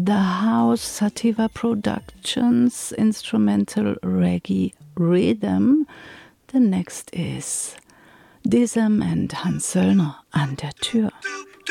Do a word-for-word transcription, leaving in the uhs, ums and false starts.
The House Sativa Productions Instrumental Reggae Rhythm. The next is Dism and Hans Söllner an der Tür.